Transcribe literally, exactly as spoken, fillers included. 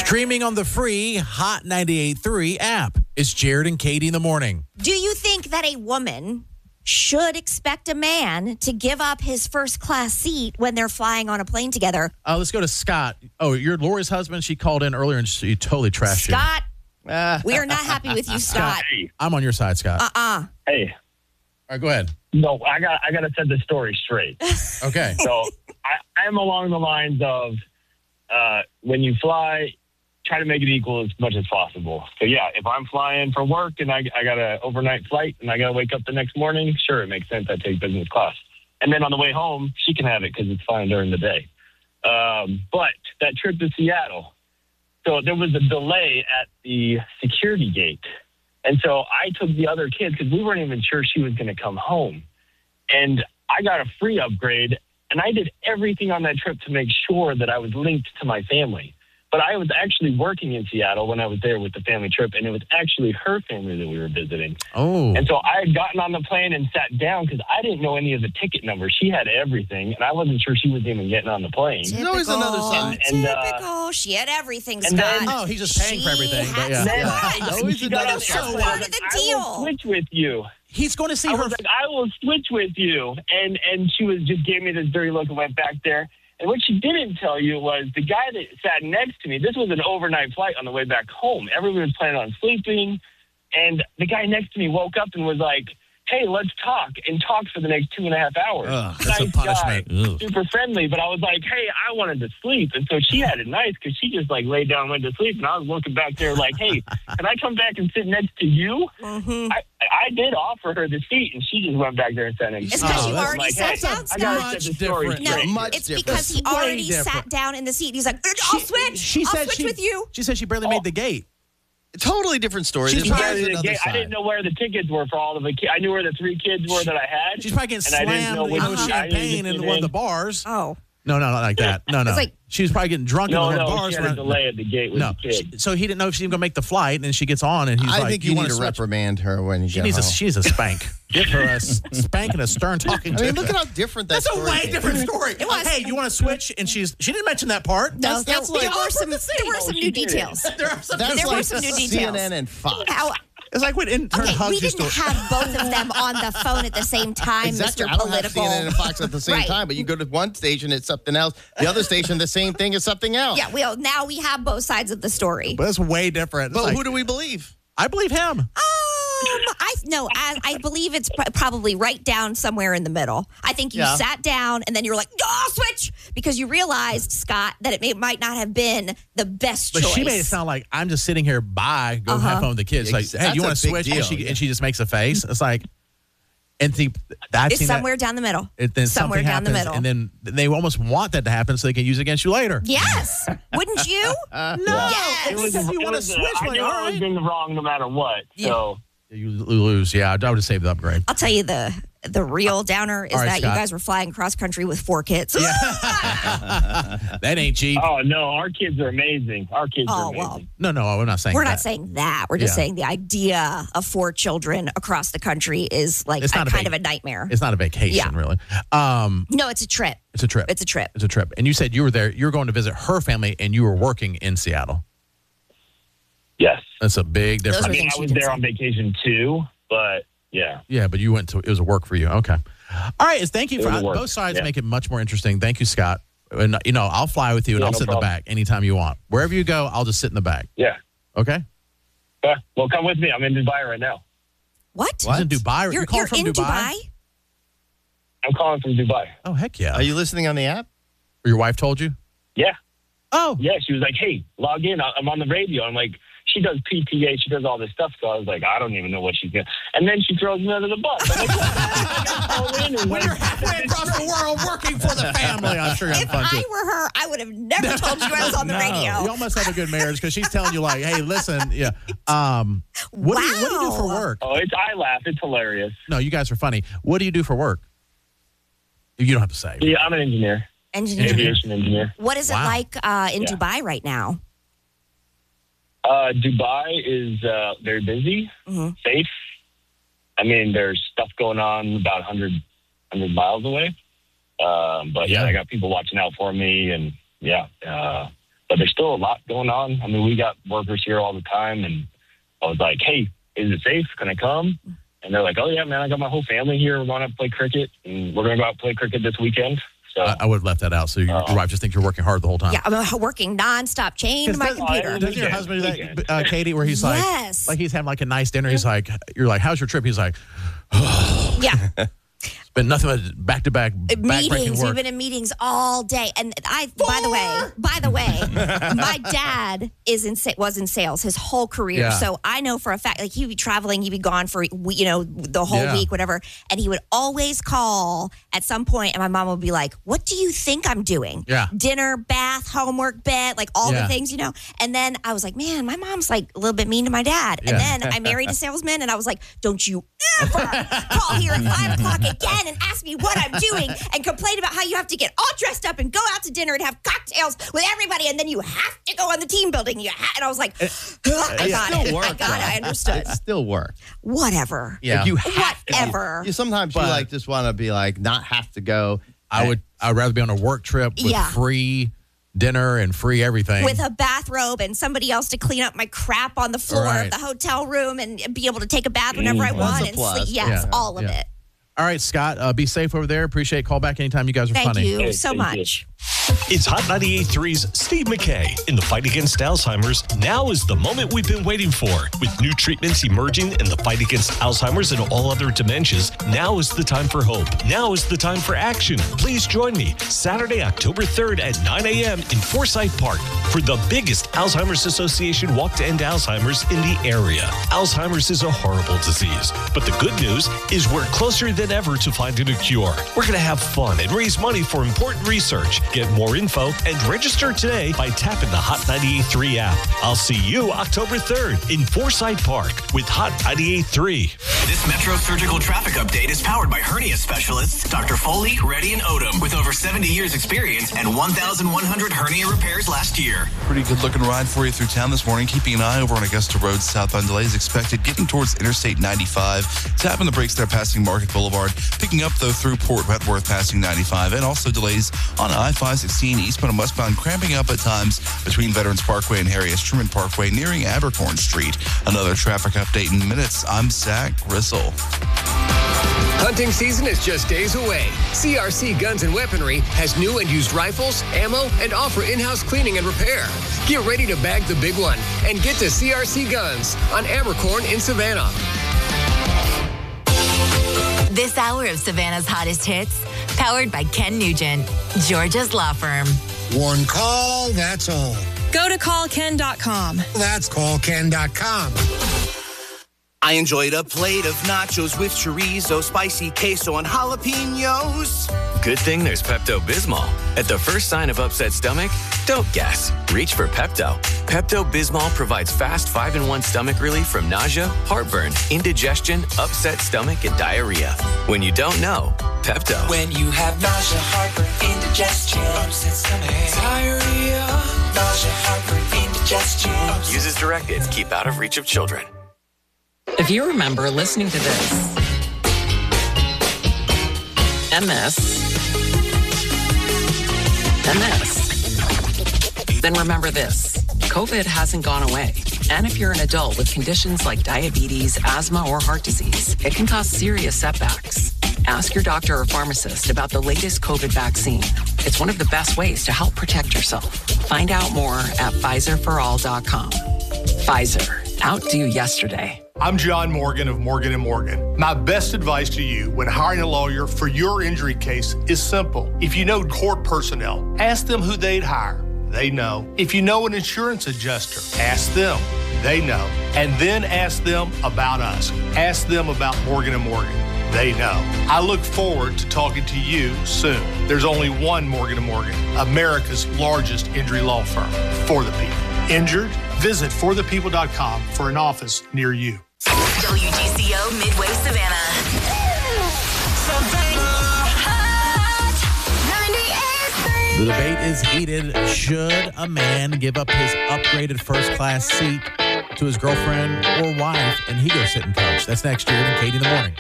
Streaming on the free Hot ninety-eight point three app. It's Jared and Katie in the morning. Do you think that a woman should expect a man to give up his first class seat when they're flying on a plane together? Uh, let's go to Scott. Oh, you're Lori's husband. She called in earlier and she totally trashed Scott, you. Scott, we are not happy with you, Scott. Hey, I'm on your side, Scott. Uh-uh. All hey. right, go ahead. No, I got I got to set the story straight. Okay. So I, I'm along the lines of uh, when you fly, try to make it equal as much as possible. So yeah, if I'm flying for work and I, I got an overnight flight and I got to wake up the next morning, sure, it makes sense I take business class. And then on the way home, she can have it because it's fine during the day. Um, but that trip to Seattle, so there was a delay at the security gate. And so I took the other kids because we weren't even sure she was going to come home. And I got a free upgrade, and I did everything on that trip to make sure that I was linked to my family. But I was actually working in Seattle when I was there with the family trip, and it was actually her family that we were visiting. Oh. And so I had gotten on the plane and sat down because I didn't know any of the ticket numbers. She had everything, and I wasn't sure she was even getting on the plane. Typical. always another side. And, uh, Typical. She had everything, and Scott. then- Oh, he's just paying for She everything, but had yeah. Then so I- much. Always she got another on the side. airplane. Part of the I deal. will switch with you. He's going to see I her. was like, I will switch with you. And and she was just gave me this dirty look and went back there. And what she didn't tell you was the guy that sat next to me, this was an overnight flight on the way back home. Everyone was planning on sleeping. And the guy next to me woke up and was like, hey, let's talk, and talked for the next two and a half hours. Ugh, that's a Nice punishment. guy, Ugh. super friendly. But I was like, hey, I wanted to sleep. And so she had it nice because she just like laid down and went to sleep. And I was looking back there like, hey, can I come back and sit next to you? Mm-hmm. I, I did offer her the seat, and she just went back there and sat next to It's me. because Oh, you that's already like, sat hey, down, I Scott. gotta set the story Much No, straight. Much it's different. because he That's way already different. sat down in the seat. He's like, I'll She- switch. She I'll said switch she, with you. She said she barely made the gate. Totally different story. She's There's Yeah, always the another gate- I didn't side. know where the tickets were for all of the kids. I knew where the three kids were that I had. She's probably getting And I didn't slammed know you which know, one with I needed champagne to in sit one of the in. bars. Oh. No, no, not like that. No, no. It's like- she was probably getting drunk No, in one of no, the bars. she had a when- delay at the gate with no, the kids. she- so he didn't know if she was going to make the flight, and then she gets on, and he's I like, think you, you want need to to switch? reprimand her when you She get needs a home. she needs a spank. Give her a s- spank and a stern talking I to. mean, look at how different that That's a story way is. different story. It was. Hey, you want to switch? And she's she didn't mention that part. No, That's, there, that's there like were some, the there were Oh, some she new did. details. There are some That's There were like some new C details. N N and Fox. How, It's like when intern okay, hugs we used didn't to. have both of them on the phone at the same time, Exactly. Mister I don't have Political. C N N and Fox at the same Right. time, but you go to one station, it's something else. The other station, the same thing is something else. Yeah, we now we have both sides of the story. But that's way different. It's But like, who do we believe? I believe him. Um, I no, I, I believe it's pr- probably right down somewhere in the middle. I think you Yeah. sat down and then you were like, "Oh, switch," because you realized, Scott, that it may, might not have been the best But choice. she made it sound like I'm just sitting here. Bye. Go Uh-huh. have fun with the kids. Like, Ex- hey, you that's want a to big switch? And deal, she yeah. and she just makes a face. It's like, and the I've it's seen somewhere that. down the middle. It, then somewhere something down the happens, middle. and then they almost want that to happen so they can use it against you later. Yes, wouldn't you? No, Yes. it was if you It want to was, uh, switch. I Like, knew all I was right. in the wrong no matter what. So You lose. Yeah, I would have saved the upgrade. I'll tell you the the real downer is All right, that Scott. you guys were flying cross country with four kids. That ain't cheap. oh no, our kids are amazing. Our kids Oh, are amazing. well. No, no, we're not saying We're that. not saying that. We're just Yeah. saying the idea of four children across the country is like It's a, not a kind vac- of a nightmare. It's not a vacation, Yeah. really. Um, No, it's a trip. it's a trip. It's a trip. It's a trip. And you said you were there. You were going to visit her family, and you were working in Seattle. Yes. That's a big Those difference. are I mean, things I she was did there say. on vacation too, but yeah. Yeah, but you went to it was a work for you. Okay. All right. Is thank you It for was a work, both sides. yeah. Make it much more interesting. Thank you, Scott. And you know, I'll fly with you, and Yeah, I'll no sit problem. in the back anytime you want. Wherever you go, I'll just sit in the back. Yeah. Okay. Uh, well, come with me. I'm in Dubai right now. What? He's in Dubai. You're, you calling you're from in Dubai? I'm calling from Dubai. Oh heck yeah! Are you listening on the app? Or your wife told you? Yeah. Oh Yeah. She was like, hey, log in. I- I'm on the radio. I'm like, she does P T A. She does all this stuff. So I was like, I don't even know what she's going to. And then she throws me under the bus. I'm like, what? I got called in and when you're halfway across the world working for the family, I'm sure you're having If fun I too. were her, I would have never told you I was on the No, radio. y'all must have a good marriage because she's telling you like, "Hey, listen, yeah, um, what do you what do you do for Wow. work? Oh, it's I laugh. It's hilarious. No, you guys are funny. What do you do for work? You don't have to say. Yeah, I'm an engineer, Engineer. aviation engineer. What is it Wow. like uh, in Yeah. Dubai right now? Uh, Dubai is uh, very busy, Mhm. safe. I mean, there's stuff going on about one hundred, one hundred miles away. Um, but yeah. Yeah. I got people watching out for me, and yeah. Uh, but but there's still a lot going on. I mean, we got workers here all the time, and I was like, hey, is it safe? Can I come? And they're like, oh, yeah, man, I got my whole family here. We're going to play cricket, and we're going to go out and play cricket this weekend. So I, I would have left that out. So your, Uh, your wife just thinks you're working hard the whole time. Yeah, I'm working nonstop, chained to my Does- computer. Doesn't your Weekend, husband do that, weekend. uh, Katie, where he's Yes. like, like he's having like a nice dinner. He's like, you're like, how's your trip? He's like, Yeah. it's been nothing but back to back, back-breaking Meetings. We've work. been in meetings all day, and I. By the way, by the way, my dad is in sa- was in sales his whole career, Yeah. so I know for a fact, like he'd be traveling, he'd be gone for you know the whole Yeah. week, whatever, and he would always call at some point, and my mom would be like, "What do you think I'm doing? Yeah. Dinner, bath, homework, bed, like all Yeah. the things, you know." And then I was like, "Man, my mom's like a little bit mean to my dad." And Yeah. then I married a salesman, and I was like, "Don't you ever call here at five o'clock again and ask me what I'm doing and complain about how you have to get all dressed up and go out to dinner and have cocktails with everybody, and then you have to go on the team building." You ha-. And I was like, I got still it. work, I got it. though. I understood. It still work. Whatever. Yeah. Like you have to. Whatever. You, sometimes But- you like just want to be like not have to go. I would, I'd rather be on a work trip with Yeah. free dinner and free everything. With a bathrobe and somebody else to clean up my crap on the floor Right. of the hotel room and be able to take a bath whenever I That's want a and plus. sleep. Yes, Yeah. all of Yeah. it. All right, Scott, uh, be safe over there. Appreciate it. Call back anytime. You guys are Thank funny. you Hey, so thank you. much. It's Hot ninety-eight point three's Steve McKay. In the fight against Alzheimer's, now is the moment we've been waiting for. With new treatments emerging in the fight against Alzheimer's and all other dementias, now is the time for hope. Now is the time for action. Please join me Saturday, October third at nine a.m. in Forsyth Park for the biggest Alzheimer's Association Walk to End Alzheimer's in the area. Alzheimer's is a horrible disease, but the good news is we're closer than ever to finding a cure. We're going to have fun and raise money for important research. Get more info and register today by tapping the Hot ninety-eight point three app. I'll see you October third in Forsyth Park with Hot ninety-eight point three. This Metro Surgical Traffic Update is powered by hernia specialists Doctor Foley, Reddy, and Odom with over seventy years experience and one thousand one hundred hernia repairs last year. Pretty good looking ride for you through town this morning. Keeping an eye over on Augusta Road southbound delays expected. Getting towards Interstate ninety-five. Tapping the brakes there passing Market Boulevard. Picking up though through Port Wentworth passing ninety-five. And also delays on I five sixteen eastbound and westbound, cramping up at times between Veterans Parkway and Harry S. Truman Parkway nearing Abercorn Street. Another traffic update in minutes. I'm Zach Gristle. Hunting season is just days away. C R C Guns and Weaponry has new and used rifles, ammo, and offer in-house cleaning and repair. Get ready to bag the big one and get to C R C Guns on Abercorn in Savannah. This hour of Savannah's hottest hits, powered by Ken Nugent, Georgia's law firm. One call, that's all. Go to call ken dot com. That's call ken dot com. I enjoyed a plate of nachos with chorizo, spicy queso, and jalapenos. Good thing there's Pepto-Bismol. At the first sign of upset stomach, don't guess. Reach for Pepto. Pepto-Bismol provides fast five in one stomach relief from nausea, heartburn, indigestion, upset stomach, and diarrhea. When you don't know, Pepto. When you have nausea, heartburn, indigestion, upset stomach, diarrhea, nausea, heartburn, indigestion. Use as directed. Keep out of reach of children. If you remember listening to this, and this, and this, then remember this. COVID hasn't gone away. And if you're an adult with conditions like diabetes, asthma, or heart disease, it can cause serious setbacks. Ask your doctor or pharmacist about the latest COVID vaccine. It's one of the best ways to help protect yourself. Find out more at Pfizer for all dot com. Pfizer. Outdo yesterday. I'm John Morgan of Morgan and Morgan. My best advice to you when hiring a lawyer for your injury case is simple. If you know court personnel, ask them who they'd hire. They know. If you know an insurance adjuster, ask them. They know. And then ask them about us. Ask them about Morgan and Morgan. They know. I look forward to talking to you soon. There's only one Morgan and Morgan, America's largest injury law firm for the people. Injured? Visit for the people dot com for an office near you. W G C O Midway Savannah. The debate is heated. Should a man give up his upgraded first-class seat to his girlfriend or wife and he goes sit and coach? That's next year in Katie in the Morning.